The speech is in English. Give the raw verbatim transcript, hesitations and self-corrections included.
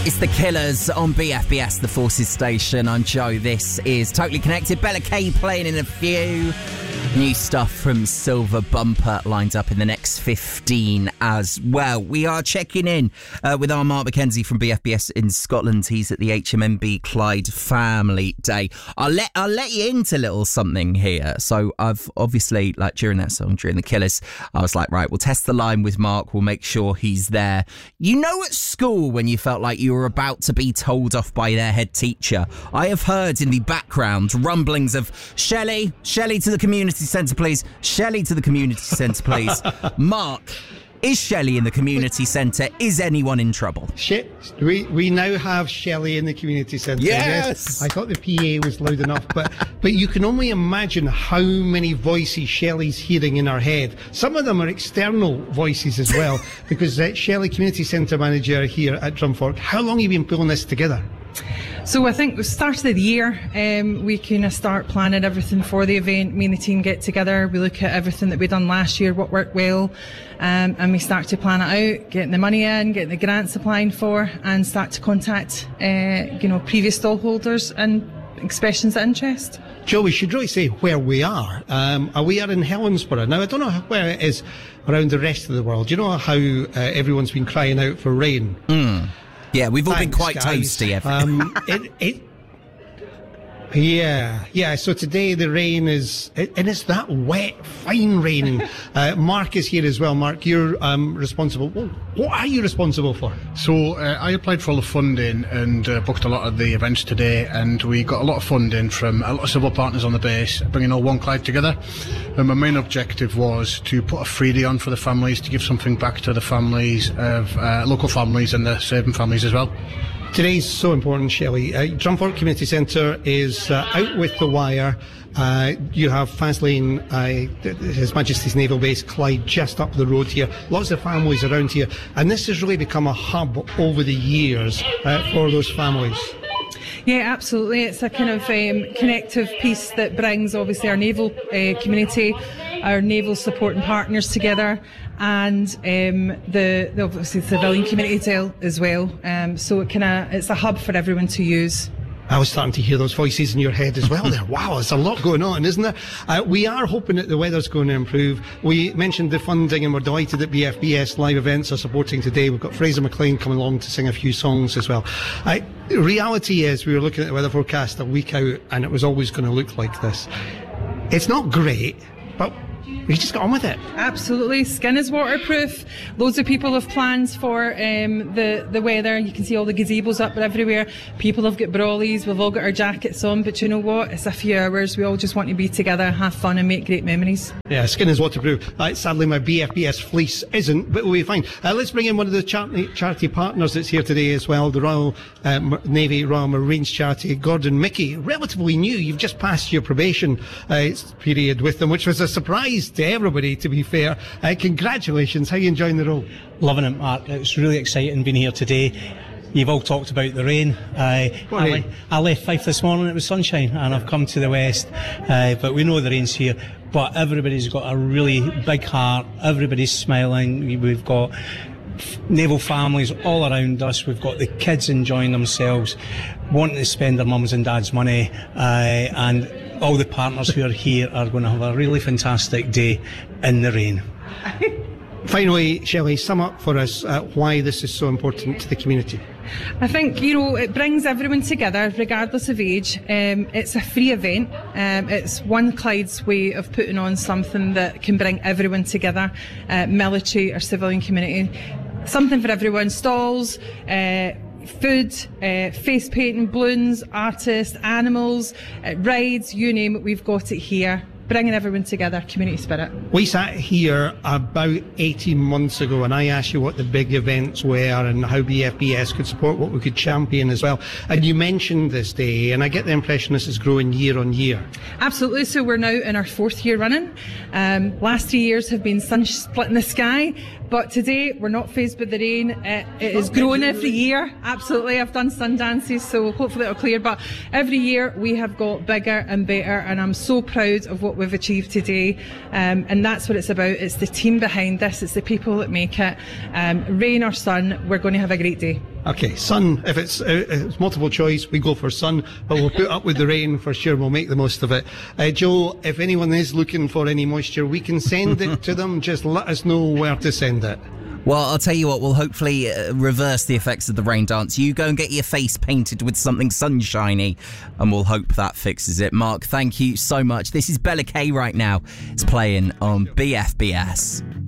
It's The Killers on B F B S, the Forces Station. I'm Joe. This is Totally Connected. Bella Kay playing in a few. New stuff from Silver Bumper lined up in the next fifteen as well. We are checking in uh, with our Mark McKenzie from B F B S in Scotland. He's at the H M M B Clyde Family Day. I'll let I'll let you into a little something here. So I've obviously, like during that song, during The Killers, I was like, right, we'll test the line with Mark. We'll make sure he's there. You know, at school when you felt like you were about to be told off by their head teacher, I have heard in the background rumblings of Shelley, Shelley to the community centre, please. Shelley to the community centre, please. Mark, is Shelley in the community centre? Is anyone in trouble? She- we we now have Shelley in the community centre. Yes! yes. I thought the P A was loud enough, but but you can only imagine how many voices Shelley's hearing in her head. Some of them are external voices as well, because uh, Shelley, community centre manager here at Drumfork, how long have you been pulling this together? So I think we started the year, um, we kind of start planning everything for the event. Me and the team get together, we look at everything that we've done last year, what worked well, um, and we start to plan it out, getting the money in, getting the grants applying for, and start to contact, uh, you know, previous stallholders and expressions of interest. Joe, we should really say where we are. Um, we are in Helensburgh. Now, I don't know where it is around the rest of the world. Do you know how uh, everyone's been crying out for rain? Mm. Yeah, we've all Thanks, been quite guys. toasty. Um, it, it, yeah, yeah. So today the rain is, it, and it's that wet, fine raining. uh, Mark is here as well. Mark, you're um, responsible. Well, what are you responsible for? So uh, I applied for all the funding and uh, booked a lot of the events today, and we got a lot of funding from a lot of civil partners on the base, bringing all One Clyde together. And my main objective was to put a free day on for the families, to give something back to the families of uh, local families and the serving families as well. Today's so important, Shelley. Uh, Drumfork Community Centre is uh, out with the wire. Uh, you have Faslane, uh, His Majesty's Naval Base, Clyde, just up the road here. Lots of families around here. And this has really become a hub over the years uh, for those families. Yeah, absolutely. It's a kind of um, connective piece that brings obviously our naval uh, community, our naval supporting partners together, and um, the, the obviously civilian community as well. Um, so it kind of it's a hub for everyone to use. I was starting to hear those voices in your head as well there. Wow, there's a lot going on, isn't there? Uh, we are hoping that the weather's going to improve. We mentioned the funding, and we're delighted that B F B S Live Events are supporting today. We've got Fraser McLean coming along to sing a few songs as well. Uh, the reality is, we were looking at the weather forecast a week out, and it was always going to look like this. It's not great, but we just got on with it. Absolutely. Skin is waterproof. Loads of people have plans for um, the, the weather. You can see all the gazebos up everywhere. People have got brollies. We've all got our jackets on. But you know what? It's a few hours. We all just want to be together, have fun and make great memories. Yeah, skin is waterproof. Uh, sadly, my B F B S fleece isn't, but we'll be fine. Uh, let's bring in one of the charity, charity partners that's here today as well, the Royal uh, Navy Royal Marines charity, Gordon Mickey. Relatively new. You've just passed your probation uh, period with them, which was a surprise to everybody, to be fair. Uh, congratulations. How are you enjoying the role? Loving it, Mark. It's really exciting being here today. You've all talked about the rain. Uh, I, le- I left Fife this morning, it was sunshine, and I've come to the west. Uh, but we know the rain's here. But everybody's got a really big heart. Everybody's smiling. We've got naval families all around us. We've got the kids enjoying themselves, wanting to spend their mums and dads' money, uh, and all the partners who are here are going to have a really fantastic day in the rain. Finally, Shelley, sum up for us uh, why this is so important to the community. I think, you know, it brings everyone together regardless of age. Um, it's a free event. Um, it's One Clyde's way of putting on something that can bring everyone together, uh, military or civilian community. Something for everyone. Stalls, uh, food, uh, face painting, balloons, artists, animals, uh, rides, you name it, we've got it here. Bringing everyone together, community spirit. We sat here about eighteen months ago, and I asked you what the big events were and how B F B S could support, what we could champion as well. And you mentioned this day, and I get the impression this is growing year on year. Absolutely. So we're now in our fourth year running. Um, last three years have been sun split in the sky. But today, we're not faced with the rain. It, it is growing every year. Absolutely. I've done sun dances, so hopefully it'll clear. But every year, we have got bigger and better, and I'm so proud of what we've achieved today. Um, and that's what it's about. It's the team behind this. It's the people that make it. Um, rain or sun, we're going to have a great day. Okay, sun. If it's, uh, it's multiple choice, we go for sun, but we'll put up with the rain for sure. We'll make the most of it. Uh, Joe, if anyone is looking for any moisture, we can send it to them. Just let us know where to send it. Well, I'll tell you what, we'll hopefully uh, reverse the effects of the rain dance. You go and get your face painted with something sunshiny, and we'll hope that fixes it. Mark, thank you so much. This is Bella K right now. It's playing on B F B S.